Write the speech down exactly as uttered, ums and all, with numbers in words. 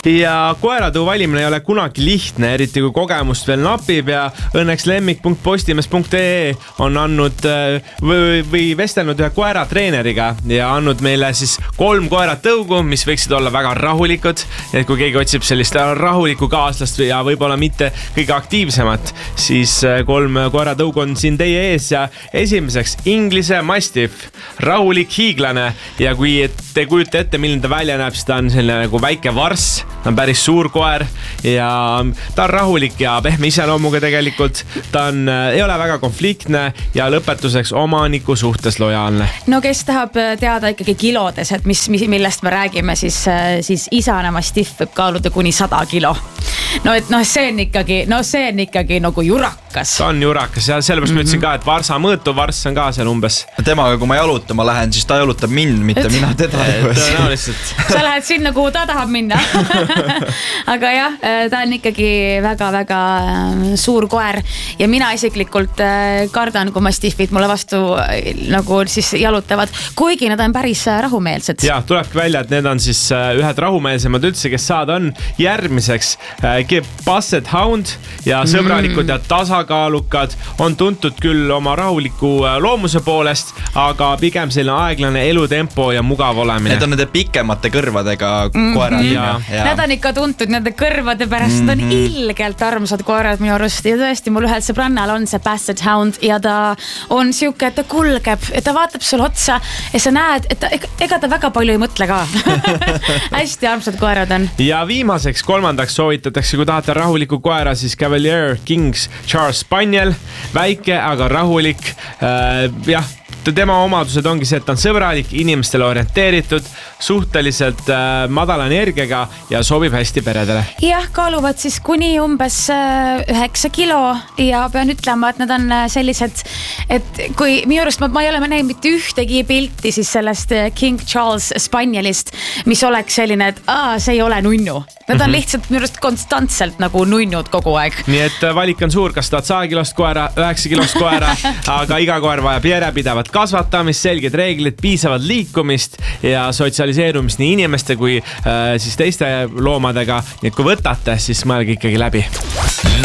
ja koeratõu valimine ei ole kunagi lihtne, eriti kui kogemust veel napib ja õnneks lemmik punkt postimees punkt ee on andnud või, või vestelnud ühe koeratreeneriga ja andnud meile siis kolm koeratõugu, mis võiksid olla väga rahulikud. Et kui keegi otsib sellist rahulikku kaaslast ja võib-olla mitte kõige aktiivsemat, siis kolm koeratõugu on siin teie ees ja esimeseks Inglise Mastiff, rahulik hiiglane ja kui te kujute ette, milline ta välja näeb, siis ta on selline nagu väike varss. Ta on päris suur koer ja ta on rahulik ja pehme iseloomuga tegelikult. Ta on, ei ole väga konfliktne ja lõpetuseks omaniku suhtes lojaalne. No kes tahab teada ikkagi kilodes, et mis, millest me räägime, siis, siis isane Mastiff võib kaaluda kuni sada kilo. No et noh, see on ikkagi, no see on ikkagi nagu jurakas. Ta on jurakas ja sellepärast mm-hmm. ma ütlesin ka, et varsa mõõtu varss on ka seal umbes. Temaga, kui ma jalutama lähen, siis ta jalutab mind, mitte et... mina teda. Sa lähed sinna, kuhu ta tahab minna. Aga jah, ta on ikkagi väga-väga suur koer ja mina isiklikult kardan, kui Mastiffid mulle vastu nagu siis jalutavad, kuigi nad on päris rahumeelsed. Ja, tulebki välja, et need on siis ühed rahumeelsemad üldse, kes saada on järgmiseks Basset Hound ja sõbralikud ja tasakaalukad on tuntud küll oma rahuliku loomuse poolest, aga pigem selline aeglane elutempo ja mugav olemine. Need on nende pikemate kõrvadega koerad. Mm-hmm. Ja, ja. Need on ikka tuntud nende kõrvade pärast, mm-hmm. on ilgelt armsad koerad minu arust ja tõesti mul ühel sõbrannal on see Basset Hound ja ta on siuke, et ta kulgeb ja ta vaatab sul otsa ja sa näed, et ta, ega ta väga palju ei mõtle ka. Hästi armsad koerad on. Ja viimaseks kolmandaks soovitatakse, kui tahate rahuliku koera, siis Cavalier Kings Charles Spaniel, väike, aga rahulik. Äh, jah, tema omadused ongi see, et ta on sõbralik, inimestele orienteeritud, suhteliselt äh, madala energiaga ja sobib hästi peredele. Jah, kaaluvad siis kuni umbes üheksa kilo ja pean ütlema, et nad on sellised, et kui minu arust ma, ma ei ole näinud mitte ühtegi pilti siis sellest King Charles Spanielist, mis oleks selline, et aa, see ei ole nunnu. Nad on lihtsalt minu arust konstantselt nagu nunnud kogu aeg. Nii et valik on suur, kas tahad sada kilost koera, üheksa kilost koera, aga iga koer vajab järjepidevat kasvatamist, selged reeglid, piisavad liikumist ja sotsialiseerumist nii inimeste kui äh, siis teiste loomadega. Nii et kui võtate, siis mõelge ikkagi läbi.